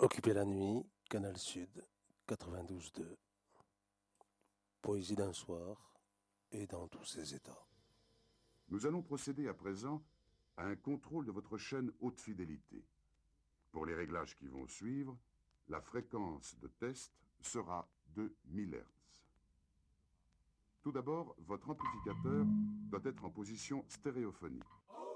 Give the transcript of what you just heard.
Occuper la nuit, Canal Sud, 92.2. Poésie d'un soir et dans tous ses états. Nous allons procéder à présent à un contrôle de votre chaîne haute fidélité. Pour les réglages qui vont suivre, la fréquence de test sera de 1000 Hz. Tout d'abord, votre amplificateur doit être en position stéréophonique.